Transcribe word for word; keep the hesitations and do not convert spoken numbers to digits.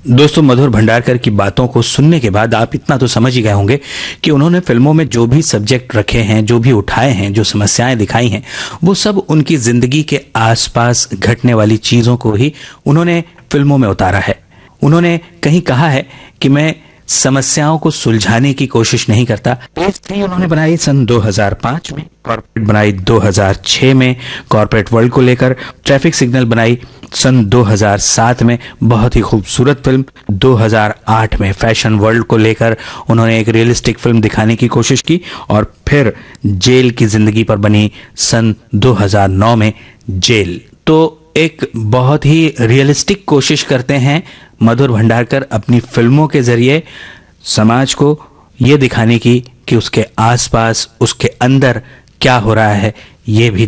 दोस्तों, मधुर भंडारकर की बातों को सुनने के बाद आप इतना तो समझ ही गए होंगे कि उन्होंने फिल्मों में जो भी सब्जेक्ट रखे हैं, जो भी उठाए हैं, जो समस्याएं दिखाई हैं, वो सब उनकी जिंदगी के आसपास घटने वाली चीजों को ही उन्होंने फिल्मों में उतारा है। उन्होंने कहीं कहा है कि मैं समस्याओं को सुलझाने की कोशिश नहीं करता। पेज थ्री उन्होंने बनाई सन दो हज़ार पाँच में, कॉर्पोरेट बनाई दो हज़ार छह में कॉर्पोरेट वर्ल्ड को लेकर, ट्रैफिक सिग्नल बनाई सन दो हज़ार सात में, बहुत ही खूबसूरत फिल्म। दो हज़ार आठ में फैशन वर्ल्ड को लेकर उन्होंने एक रियलिस्टिक फिल्म दिखाने की कोशिश की, और फिर जेल की जिंदगी पर बनी सन दो हज़ार नौ में जेल। तो एक बहुत ही रियलिस्टिक कोशिश करते हैं मधुर भंडारकर अपनी फिल्मों के जरिए समाज को ये दिखाने की कि उसके आसपास, उसके अंदर क्या हो रहा है, ये भी